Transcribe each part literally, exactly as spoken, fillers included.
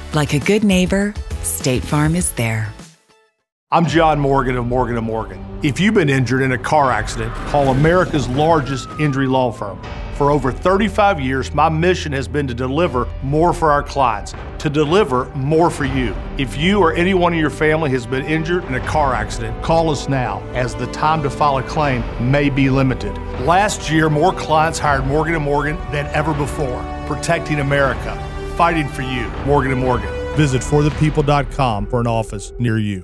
Like a good neighbor, State Farm is there. I'm John Morgan of Morgan and Morgan. If you've been injured in a car accident, call America's largest injury law firm. For over thirty-five years, my mission has been to deliver more for our clients, to deliver more for you. If you or anyone in your family has been injured in a car accident, call us now, as the time to file a claim may be limited. Last year, more clients hired Morgan and Morgan than ever before, protecting America, fighting for you. Morgan and Morgan. Visit for the people dot com for an office near you.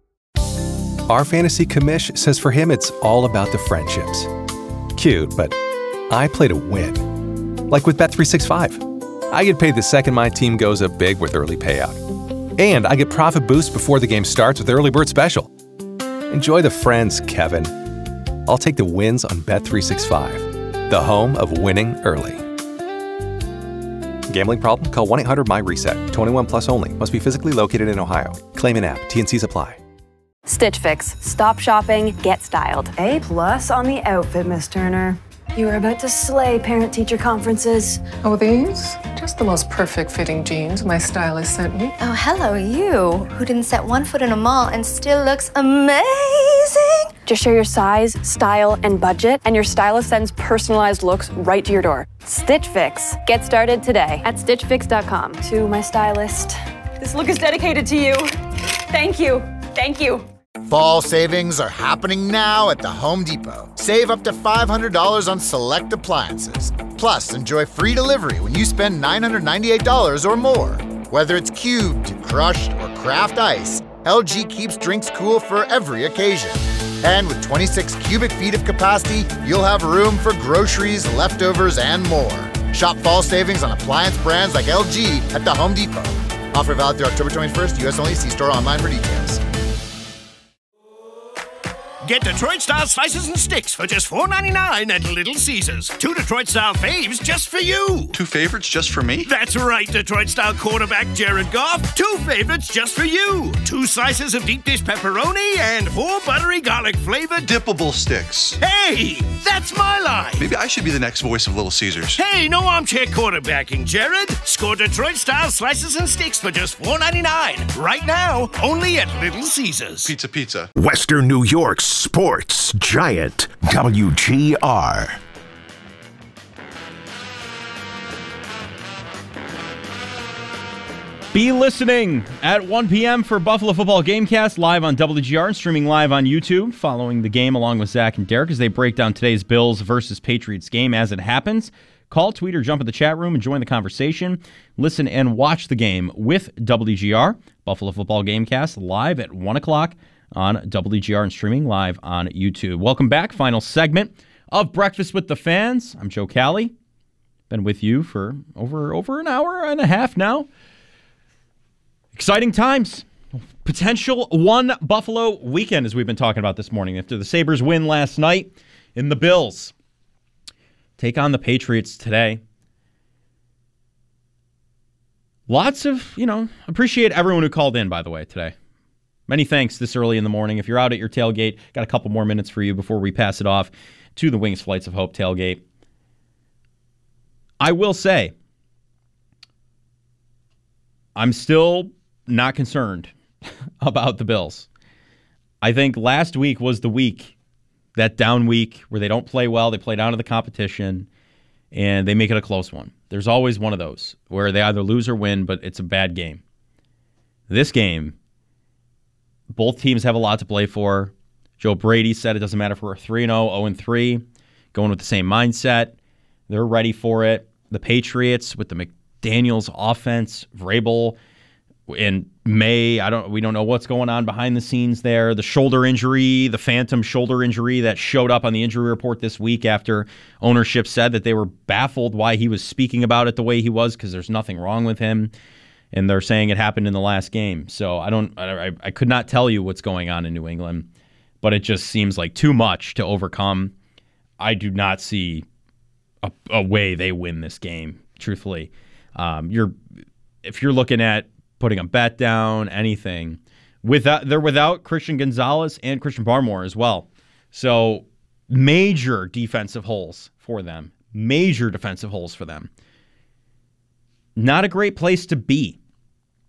Our fantasy commish says for him it's all about the friendships. Cute, but I play to win. Like with Bet three sixty-five. I get paid the second my team goes up big with early payout. And I get profit boost before the game starts with Early Bird Special. Enjoy the friends, Kevin. I'll take the wins on Bet three sixty-five, the home of winning early. Gambling problem? Call one eight hundred M Y reset. twenty-one plus only. Must be physically located in Ohio. Claim in app. T and Cs apply. Stitch Fix. Stop shopping, get styled. A plus on the outfit, Miss Turner. You were about to slay parent-teacher conferences. Oh, these? Just the most perfect fitting jeans my stylist sent me. Oh, hello, you, who didn't set one foot in a mall and still looks amazing. Just share your size, style, and budget, and your stylist sends personalized looks right to your door. Stitch Fix. Get started today at stitch fix dot com. To my stylist. This look is dedicated to you. Thank you. Thank you. Fall savings are happening now at the Home Depot. Save up to five hundred dollars on select appliances. Plus, enjoy free delivery when you spend nine hundred ninety-eight dollars or more. Whether it's cubed, crushed, or craft ice, L G keeps drinks cool for every occasion. And with twenty-six cubic feet of capacity, you'll have room for groceries, leftovers, and more. Shop fall savings on appliance brands like L G at the Home Depot. Offer valid through October twenty-first, U S only. See store online for details. Get Detroit-style slices and sticks for just four ninety-nine at Little Caesars. Two Detroit-style faves just for you. Two favorites just for me? That's right, Detroit-style quarterback Jared Goff. Two favorites just for you. Two slices of deep dish pepperoni and four buttery garlic-flavored dippable sticks. Hey, that's my line. Maybe I should be the next voice of Little Caesars. Hey, no armchair quarterbacking, Jared. Score Detroit-style slices and sticks for just four ninety-nine. Right now, only at Little Caesars. Pizza, pizza. Western New York's sports giant, W G R. Be listening at one p.m. for Buffalo Football Gamecast, live on W G R and streaming live on YouTube, following the game along with Zach and Derek as they break down today's Bills versus Patriots game as it happens. Call, tweet, or jump in the chat room and join the conversation. Listen and watch the game with W G R, Buffalo Football Gamecast, live at one o'clock on W G R and streaming live on YouTube. Welcome back. Final segment of Breakfast with the Fans. I'm Joe Cali. Been with you for over, over an hour and a half now. Exciting times. Potential one Buffalo weekend, as we've been talking about this morning. After the Sabres win last night, in the Bills take on the Patriots today. Lots of, you know, appreciate everyone who called in, by the way, today. Many thanks this early in the morning. If you're out at your tailgate, got a couple more minutes for you before we pass it off to the Wings Flights of Hope tailgate. I will say, I'm still not concerned about the Bills. I think last week was the week, that down week, where they don't play well, they play down to the competition, and they make it a close one. There's always one of those where they either lose or win, but it's a bad game. This game, both teams have a lot to play for. Joe Brady said it doesn't matter if we're three and oh, oh and three, going with the same mindset. They're ready for it. The Patriots with the McDaniels offense, Vrabel in May, I don't we don't know what's going on behind the scenes there. The shoulder injury, the phantom shoulder injury that showed up on the injury report this week after ownership said that they were baffled why he was speaking about it the way he was, because there's nothing wrong with him. And they're saying it happened in the last game. So I don't, I, I could not tell you what's going on in New England, but it just seems like too much to overcome. I do not see a, a way they win this game, truthfully. Um, you're, if you're looking at putting a bet down, anything, without they're without Christian Gonzalez and Christian Barmore as well. So major defensive holes for them. Major defensive holes for them. Not a great place to be